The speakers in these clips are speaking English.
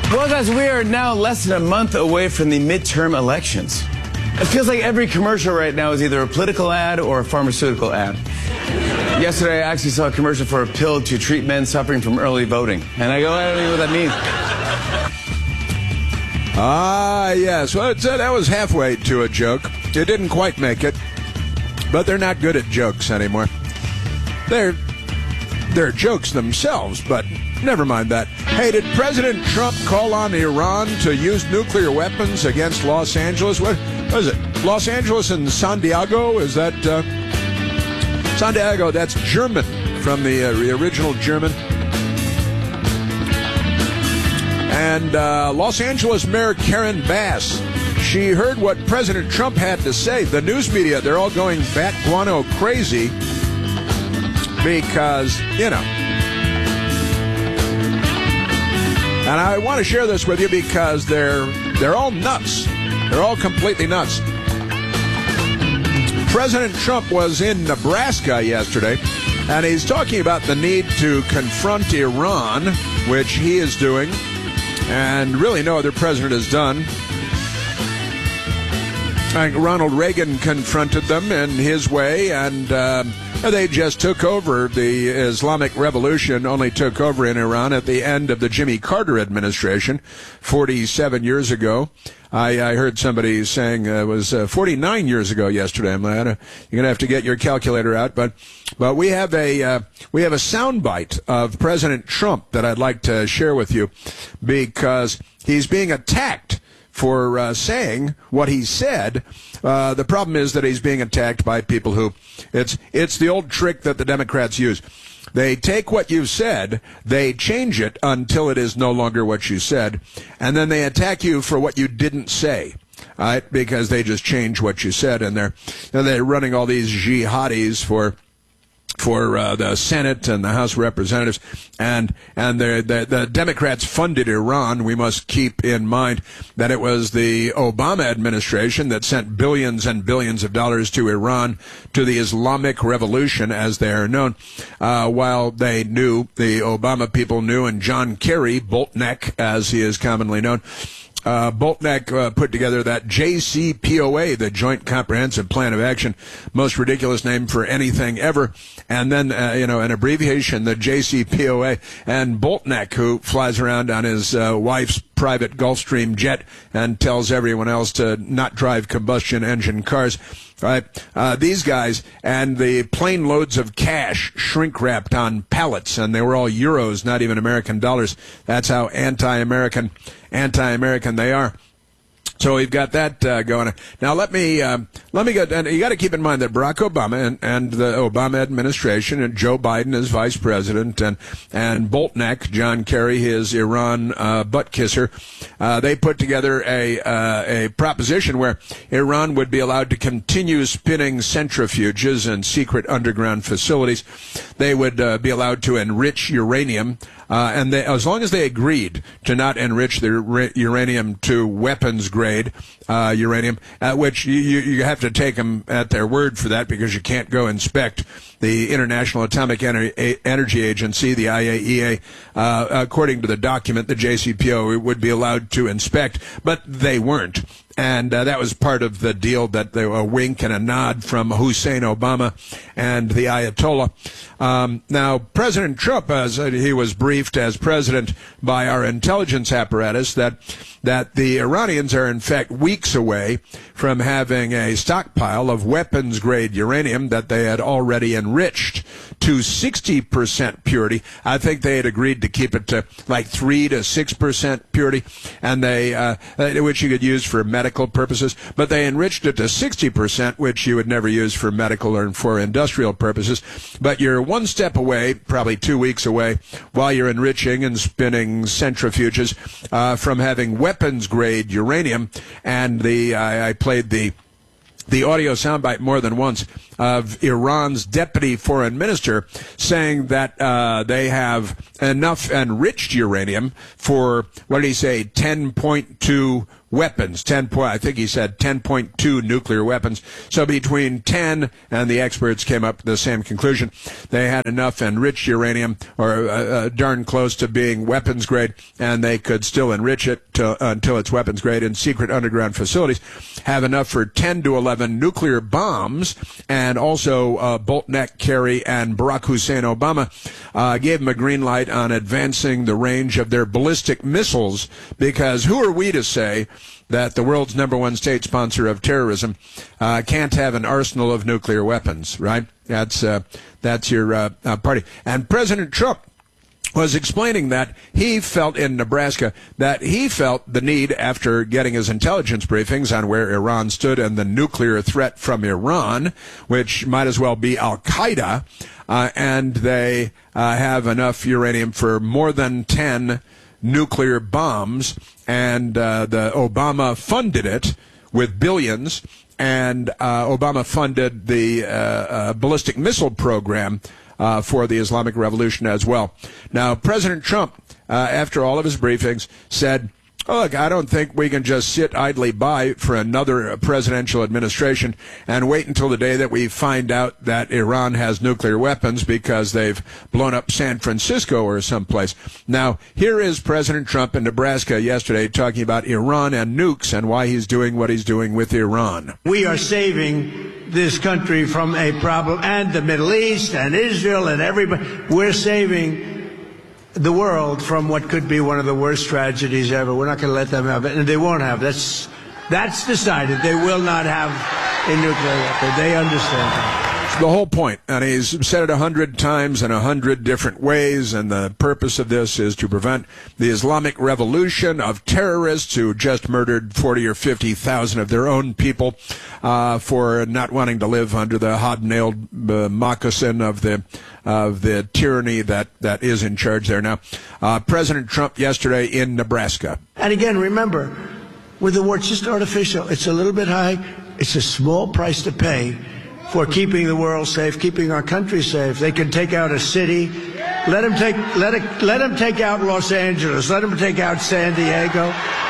Well, guys, we are now less than a month away from the midterm elections. It feels like every commercial right now is either a political ad or a pharmaceutical ad. Yesterday, I actually saw a commercial for a pill to treat men suffering from early voting. And I go, I don't even know what that means. Yes. Well, that was halfway to a joke. It didn't quite make it. But they're not good at jokes anymore. They're jokes themselves, but never mind that. Hey, did President Trump call on Iran to use nuclear weapons against Los Angeles? What is it? Los Angeles and San Diego? Is that San Diego? That's German, from the original German. And Los Angeles Mayor Karen Bass, she heard what President Trump had to say. The news media, they're all going bat guano crazy because, you know. And I want to share this with you because they're all nuts. They're all completely nuts. President Trump was in Nebraska yesterday, and he's talking about the need to confront Iran, which he is doing, and really no other president has done. I think Ronald Reagan confronted them in his way, and they just took over. The Islamic Revolution only took over in Iran at the end of the Jimmy Carter administration 47 years ago. I heard somebody saying it was 49 years ago yesterday. I'm like, you're going to have to get your calculator out. But we have a soundbite of President Trump that I'd like to share with you because he's being attacked for saying what he said. The problem is that he's being attacked by people who, it's the old trick that the Democrats use. They take what you've said, they change it until it is no longer what you said, and then they attack you for what you didn't say. Right? Because they just change what you said, and they're running all these jihadis for the Senate and the House of Representatives, and the Democrats funded Iran. We must keep in mind that it was the Obama administration that sent billions and billions of dollars to Iran, to the Islamic Revolution, as they are known, while they knew, the Obama people knew, and John Kerry, Boltneck, as he is commonly known, Boltneck put together that JCPOA, the Joint Comprehensive Plan of Action, most ridiculous name for anything ever. And then, an abbreviation, the JCPOA, and Boltneck, who flies around on his wife's private Gulfstream jet and tells everyone else to not drive combustion engine cars. Right? These guys, and the plane loads of cash shrink-wrapped on pallets, and they were all euros, not even American dollars. That's how anti-American they are. So we've got that going. Now let me go. And you got to keep in mind that Barack Obama and the Obama administration, and Joe Biden as vice president, and Boltneck, John Kerry, his Iran butt kisser, they put together a proposition where Iran would be allowed to continue spinning centrifuges and secret underground facilities. They would be allowed to enrich uranium. And as long as they agreed to not enrich the uranium to weapons-grade uranium, which you have to take them at their word for that, because you can't go inspect the International Atomic Energy Agency, the IAEA, according to the document, the JCPOA would be allowed to inspect, but they weren't. And that was part of the deal, that a wink and a nod from Hussein Obama and the Ayatollah. Now, President Trump, as he was briefed as president by our intelligence apparatus, that the Iranians are in fact weeks away from having a stockpile of weapons-grade uranium that they had already enriched to 60% purity. I think they had agreed to keep it to like 3 to 6% purity, and which you could use for medical purposes, but they enriched it to 60%, which you would never use for medical or for industrial purposes. But you're one step away, probably 2 weeks away, while you're enriching and spinning centrifuges, from having weapons-grade uranium. And I played the audio soundbite more than once of Iran's deputy foreign minister saying that they have enough enriched uranium for, what did he say, 10.2 weapons. I think he said 10.2 nuclear weapons. So between 10 and the experts came up with the same conclusion. They had enough enriched uranium, or darn close to being weapons grade, and they could still enrich it until it's weapons grade in secret underground facilities. Have enough for 10 to 11 nuclear bombs, and also Boltneck, Kerry, and Barack Hussein Obama gave them a green light on advancing the range of their ballistic missiles, because who are we to say that the world's number one state sponsor of terrorism can't have an arsenal of nuclear weapons, right? That's your party. And President Trump was explaining that he felt in Nebraska that he felt the need, after getting his intelligence briefings on where Iran stood and the nuclear threat from Iran, which might as well be Al-Qaeda, and they have enough uranium for more than 10 nuclear bombs, and the Obama funded it with billions, and Obama funded the ballistic missile program for the Islamic Revolution as well. Now, President Trump, after all of his briefings, said, oh, look, I don't think we can just sit idly by for another presidential administration and wait until the day that we find out that Iran has nuclear weapons because they've blown up San Francisco or someplace. Now, here is President Trump in Nebraska yesterday talking about Iran and nukes and why he's doing what he's doing with Iran. We are saving this country from a problem, and the Middle East and Israel and everybody. We're saving the world from what could be one of the worst tragedies ever. We're not going to let them have it, and they won't have. That's decided. They will not have a nuclear weapon. They understand that. The whole point, and he's said it 100 times in 100 different ways, and the purpose of this is to prevent the Islamic Revolution of terrorists who just murdered 40 or 50,000 of their own people for not wanting to live under the hobnailed moccasin of the tyranny that is in charge there now. President Trump yesterday in Nebraska. And again, remember, with the war, it's just artificial. It's a little bit high. It's a small price to pay for keeping the world safe, keeping our country safe. They can take out a city. Let them take out Los Angeles. Let them take out San Diego.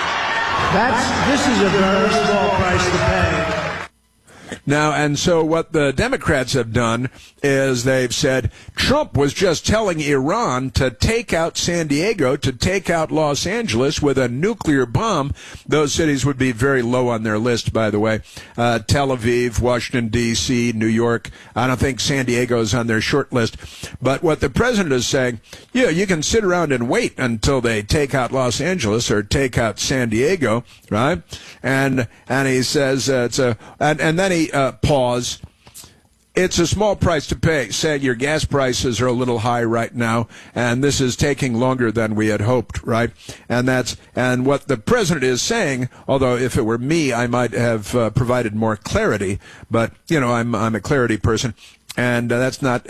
This is a very small price to pay. Now, and so what the Democrats have done is they've said Trump was just telling Iran to take out San Diego, to take out Los Angeles with a nuclear bomb. Those cities would be very low on their list, by the way. Tel Aviv, Washington, D.C., New York. I don't think San Diego is on their short list. But what the president is saying, yeah, you can sit around and wait until they take out Los Angeles or take out San Diego, right? And he says and then he pause. It's a small price to pay. Saying your gas prices are a little high right now, and this is taking longer than we had hoped, right? And what the president is saying, although if it were me, I might have provided more clarity, but you know, I'm a clarity person. And that's not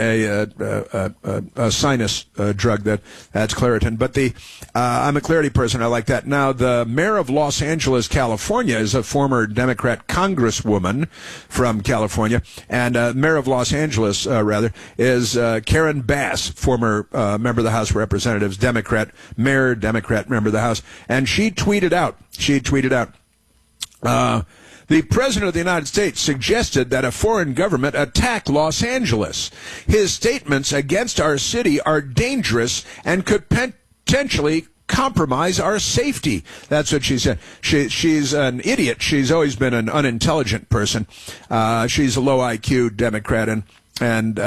a sinus drug. That's Claritin. But I'm a clarity person. I like that. Now, the mayor of Los Angeles, California, is a former Democrat congresswoman from California, and mayor of Los Angeles, is Karen Bass, former member of the House of Representatives, Democrat mayor, Democrat member of the House, and she tweeted out. The President of the United States suggested that a foreign government attack Los Angeles. His statements against our city are dangerous and could potentially compromise our safety. That's what she said. She's an idiot. She's always been an unintelligent person. She's a low IQ Democrat and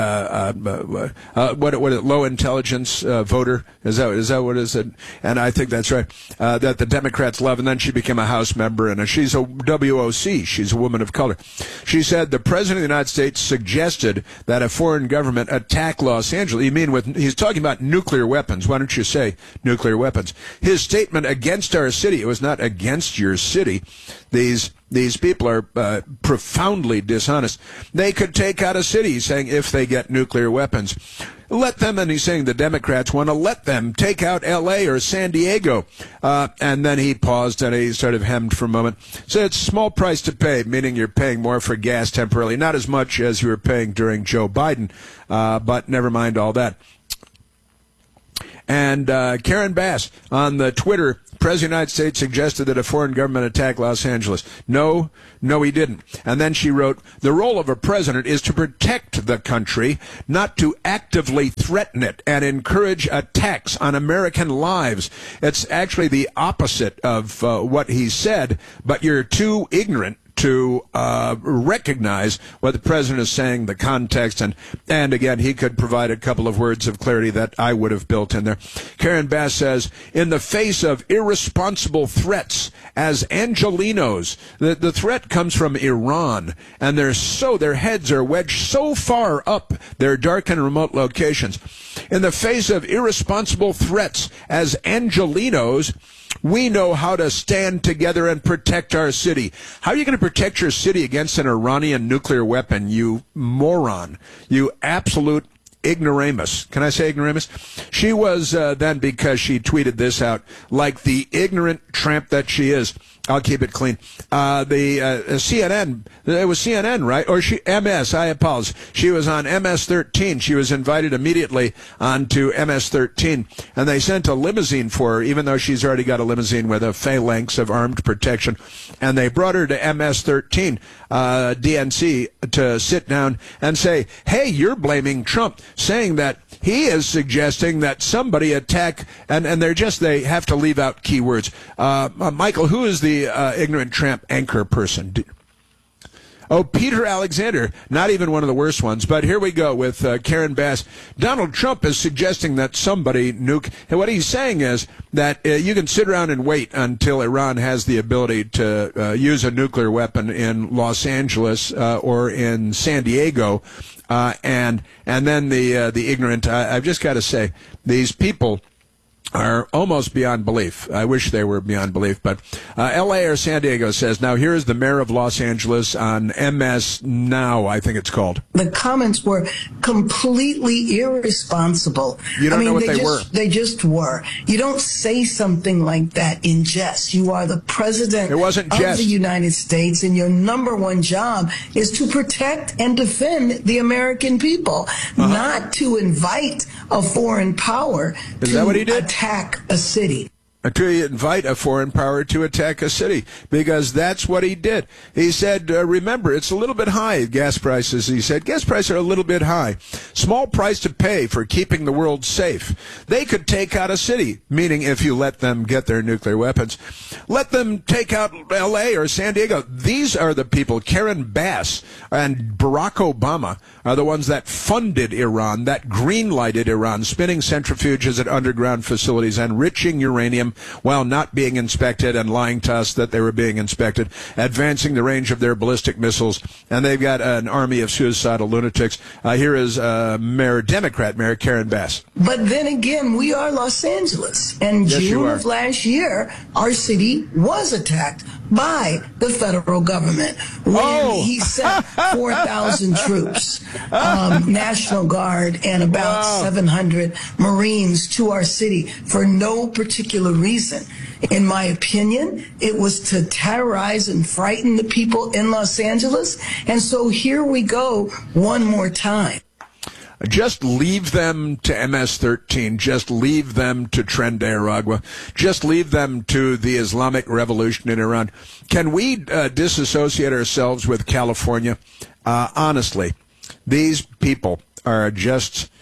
low intelligence voter, is that what is it? And I think that's right, that the Democrats love. And then she became a House member, and she's a WOC. She's a woman of color. She said the President of the United States suggested that a foreign government attack Los Angeles. He's talking about nuclear weapons. Why don't you say nuclear weapons? His statement against our city, it was not against your city. These people are profoundly dishonest. They could take out a city, saying, if they get nuclear weapons. Let them, and he's saying the Democrats want to let them take out L.A. or San Diego. And then he paused and he sort of hemmed for a moment. So it's a small price to pay, meaning you're paying more for gas temporarily. Not as much as you were paying during Joe Biden, but never mind all that. And Karen Bass on the Twitter, President of the United States suggested that a foreign government attack Los Angeles. No, he didn't. And then she wrote, the role of a president is to protect the country, not to actively threaten it and encourage attacks on American lives. It's actually the opposite of what he said, but you're too ignorant to recognize what the president is saying, the context, and again, he could provide a couple of words of clarity that I would have built in there. Karen Bass says, in the face of irresponsible threats as Angelenos, the threat comes from Iran, and their heads are wedged so far up their dark and remote locations. In the face of irresponsible threats as Angelenos, we know how to stand together and protect our city. How are you going to protect your city against an Iranian nuclear weapon, you moron? You absolute ignoramus. Can I say ignoramus? She was then, because she tweeted this out, like the ignorant tramp that she is. I'll keep it clean. CNN, it was CNN, right? Or MS, I apologize. She was on MS-13. She was invited immediately onto MS-13, and they sent a limousine for her, even though she's already got a limousine with a phalanx of armed protection. And they brought her to MS-13, DNC, to sit down and say, hey, you're blaming Trump, saying that he is suggesting that somebody attack, and they have to leave out key words. Michael, who is the ignorant tramp anchor person? Oh, Peter Alexander, not even one of the worst ones. But here we go with Karen Bass. Donald Trump is suggesting that somebody nuke. And what he's saying is that you can sit around and wait until Iran has the ability to use a nuclear weapon in Los Angeles or in San Diego. And then the ignorant, I've just got to say, these people are almost beyond belief. I wish they were beyond belief, but L.A. or San Diego says, now here's the mayor of Los Angeles on MS Now, I think it's called. The comments were completely irresponsible. You don't know what they were. They just were. You don't say something like that in jest. You are the president of the United States, and your number one job is to protect and defend the American people, not to invite a foreign power to attack a city. To invite a foreign power to attack a city, because that's what he did. He said, remember, it's a little bit high, gas prices. He said, gas prices are a little bit high. Small price to pay for keeping the world safe. They could take out a city, meaning if you let them get their nuclear weapons. Let them take out L.A. or San Diego. These are the people, Karen Bass and Barack Obama, are the ones that funded Iran, that green-lighted Iran, spinning centrifuges at underground facilities, enriching uranium while not being inspected and lying to us that they were being inspected, advancing the range of their ballistic missiles, and they've got an army of suicidal lunatics. Here is Democrat Mayor Karen Bass. But then again, we are Los Angeles, and June of last year, our city was attacked by the federal government when he sent 4,000 troops, National Guard, and about 700 Marines to our city for no particular reason. In my opinion, it was to terrorize and frighten the people in Los Angeles. And so here we go one more time. Just leave them to MS-13. Just leave them to Tren de Aragua. Just leave them to the Islamic Revolution in Iran. Can we disassociate ourselves with California? Honestly, these people are just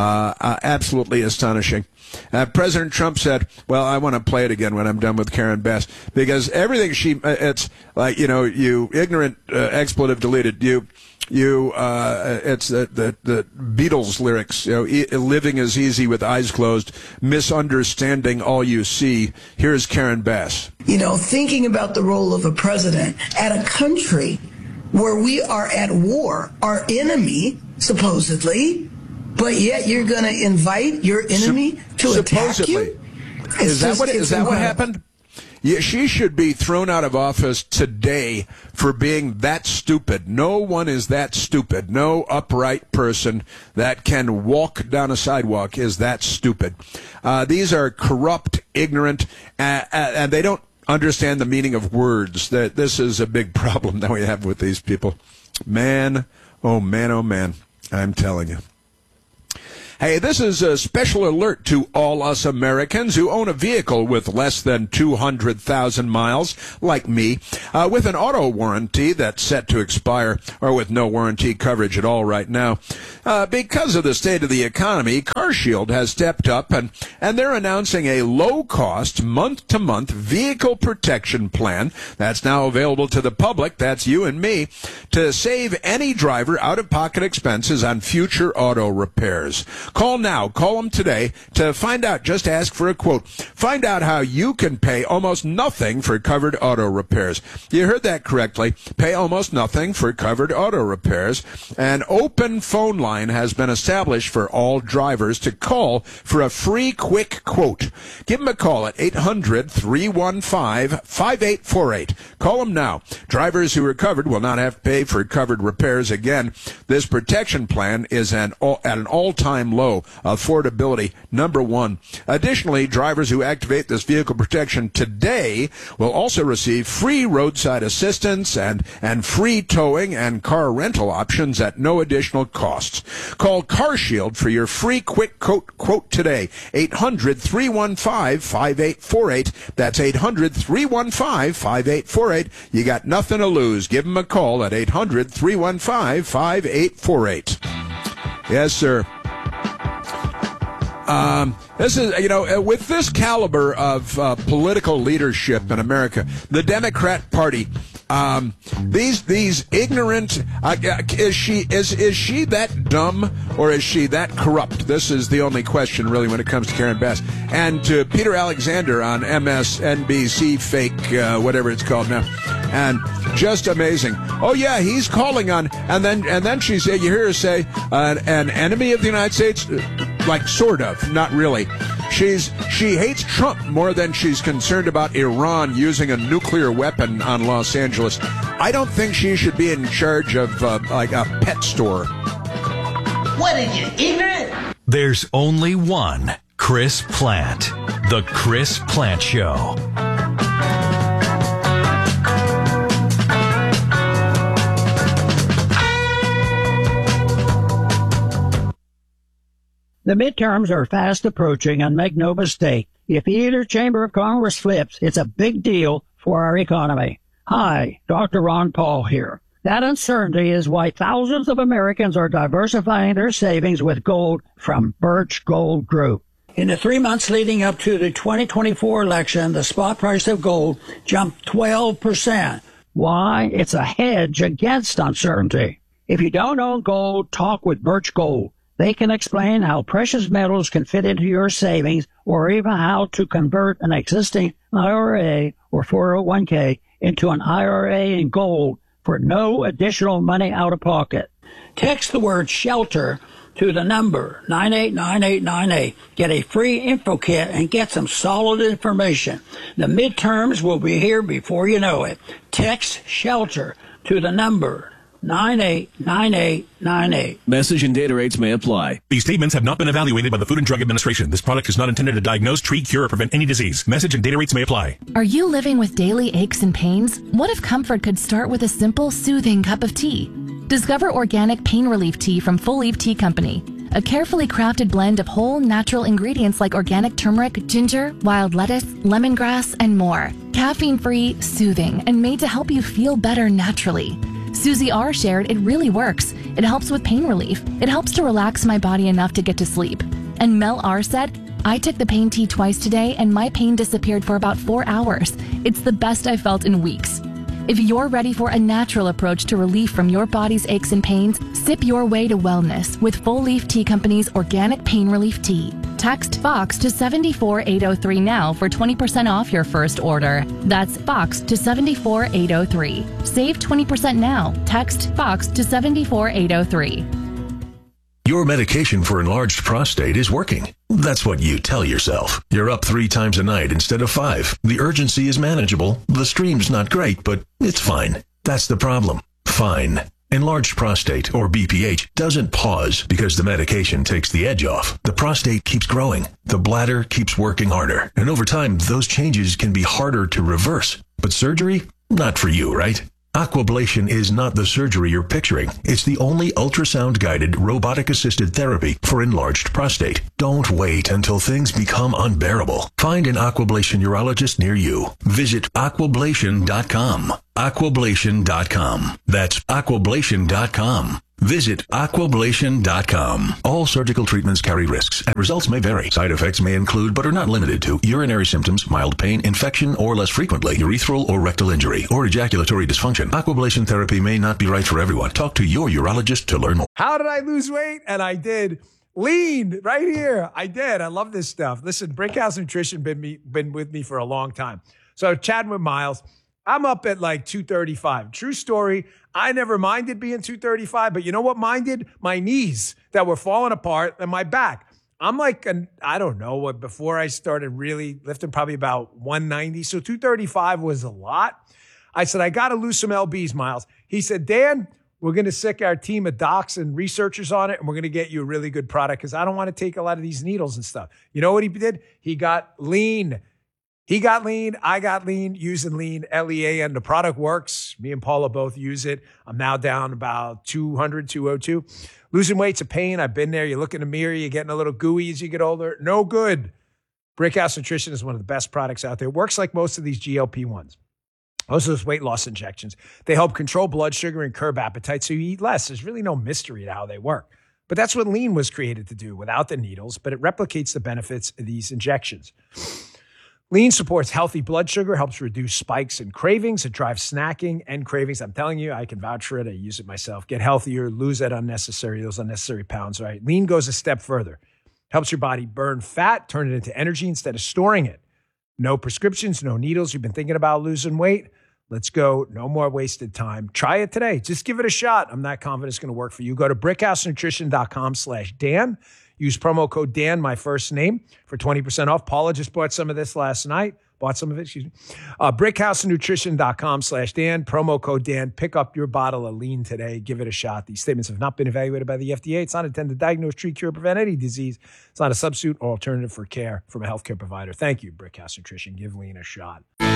absolutely astonishing. President Trump said, well, I want to play it again when I'm done with Karen Bass, because everything it's like, you ignorant, expletive deleted, it's the Beatles lyrics, living is easy with eyes closed, misunderstanding all you see. Here's Karen Bass. Thinking about the role of a president at a country where we are at war, our enemy, supposedly, but yet you're going to invite your enemy to attack you? Is that what happened? Yeah, she should be thrown out of office today for being that stupid. No one is that stupid. No upright person that can walk down a sidewalk is that stupid. These are corrupt, ignorant, and they don't understand the meaning of words. This is a big problem that we have with these people. Man, oh man, I'm telling you. Hey, this is a special alert to all us Americans who own a vehicle with less than 200,000 miles, like me, with an auto warranty that's set to expire, or with no warranty coverage at all right now. Because of the state of the economy, CarShield has stepped up, and they're announcing a low-cost, month-to-month vehicle protection plan that's now available to the public, that's you and me, to save any driver out-of-pocket expenses on future auto repairs. Call now. Call them today to find out. Just ask for a quote. Find out how you can pay almost nothing for covered auto repairs. You heard that correctly. Pay almost nothing for covered auto repairs. An open phone line has been established for all drivers to call for a free quick quote. Give them a call at 800-315-5848. Call them now. Drivers who are covered will not have to pay for covered repairs again. This protection plan is at an all-time low. Affordability, number one. Additionally, drivers who activate this vehicle protection today will also receive free roadside assistance and free towing and car rental options at no additional costs. Call CarShield for your free quick quote today. 800-315-5848. That's 800-315-5848. You got nothing to lose. Give them a call at 800-315-5848. Yes, sir. This is, with this caliber of political leadership in America, the Democrat Party, these ignorant, is she that dumb or is she that corrupt? This is the only question really when it comes to Karen Bass. And to Peter Alexander on MSNBC fake, whatever it's called now. And just amazing. Oh yeah, he's calling on, and then she said, you hear her say, an enemy of the United States? Like sort of, not really. She hates Trump more than she's concerned about Iran using a nuclear weapon on Los Angeles. I don't think she should be in charge of like a pet store. What are you, ignorant? There's only one Chris Plante. The Chris Plante Show. The midterms are fast approaching, and make no mistake, if either chamber of Congress flips, it's a big deal for our economy. Hi, Dr. Ron Paul here. That uncertainty is why thousands of Americans are diversifying their savings with gold from Birch Gold Group. In the 3 months leading up to the 2024 election, the spot price of gold jumped 12%. Why? It's a hedge against uncertainty. If you don't own gold, talk with Birch Gold. They can explain how precious metals can fit into your savings, or even how to convert an existing IRA or 401k into an IRA in gold for no additional money out of pocket. Text the word SHELTER to the number 989898. Get a free info kit and get some solid information. The midterms will be here before you know it. Text SHELTER to the number 989898. Message and data rates may apply. These statements have not been evaluated by the Food and Drug Administration. This product is not intended to diagnose, treat, cure, or prevent any disease. Message and data rates may apply. Are you living with daily aches and pains? What if comfort could start with a simple, soothing cup of tea? Discover organic pain relief tea from Full Leaf Tea Company. A carefully crafted blend of whole, natural ingredients like organic turmeric, ginger, wild lettuce, lemongrass, and more. Caffeine-free, soothing, and made to help you feel better naturally. Susie R. shared it really works. It helps with pain relief. It helps to relax my body enough to get to sleep. And Mel R. said, I took the pain tea twice today and my pain disappeared for about 4 hours. It's the best I've felt in weeks. If you're ready for a natural approach to relief from your body's aches and pains, sip your way to wellness with Full Leaf Tea Company's organic pain relief tea. Text FOX to 74803 now for 20% off your first order. That's FOX to 74803. Save 20% now. Text FOX to 74803. Your medication for enlarged prostate is working. That's what you tell yourself. You're up 3 times a night instead of 5. The urgency is manageable. The stream's not great, but it's fine. That's the problem. Fine. Enlarged prostate, or BPH, doesn't pause because the medication takes the edge off. The prostate keeps growing. The bladder keeps working harder. And over time, those changes can be harder to reverse. But surgery? Not for you, right? Aquablation is not the surgery you're picturing. It's the only ultrasound-guided, robotic-assisted therapy for enlarged prostate. Don't wait until things become unbearable. Find an Aquablation urologist near you. Visit aquablation.com. Aquablation.com. That's aquablation.com. Visit aquablation.com. All surgical treatments carry risks, and results may vary. Side effects may include, but are not limited to, urinary symptoms, mild pain, infection, or less frequently, urethral or rectal injury, or ejaculatory dysfunction. Aquablation therapy may not be right for everyone. Talk to your urologist to learn more. How did I lose weight? And I did. Lean right here. I did. I love this stuff. Listen, Brickhouse Nutrition been with me for a long time. So chatting with Miles, I'm up at like 235. True story. I never minded being 235, but you know what minded? My knees that were falling apart and my back. I'm like, I don't know what, before I started really lifting, probably about 190. So 235 was a lot. I said, I got to lose some LBs, Miles. He said, Dan, we're going to sick our team of docs and researchers on it, and we're going to get you a really good product because I don't want to take a lot of these needles and stuff. You know what he did? He got lean. He got lean. I got lean, using lean, Lean. The product works. Me and Paula both use it. I'm now down about 200, 202. Losing weight's a pain. I've been there. You look in the mirror, you're getting a little gooey as you get older. No good. Brickhouse Nutrition is one of the best products out there. It works like most of these GLP-1s. Most of those weight loss injections. They help control blood sugar and curb appetite so you eat less. There's really no mystery to how they work. But that's what lean was created to do without the needles, but it replicates the benefits of these injections. Lean supports healthy blood sugar, helps reduce spikes and cravings. It drives snacking and cravings. I'm telling you, I can vouch for it. I use it myself. Get healthier, lose those unnecessary pounds, right? Lean goes a step further. Helps your body burn fat, turn it into energy instead of storing it. No prescriptions, no needles. You've been thinking about losing weight? Let's go. No more wasted time. Try it today. Just give it a shot. I'm not confident it's going to work for you. Go to brickhousenutrition.com/Dan. Use promo code Dan, my first name, for 20% off. Paula just bought some of this last night. Brickhousenutrition.com/Dan. Promo code Dan. Pick up your bottle of lean today. Give it a shot. These statements have not been evaluated by the FDA. It's not intended to diagnose, treat, cure, prevent any disease. It's not a substitute or alternative for care from a healthcare provider. Thank you, Brickhouse Nutrition. Give lean a shot.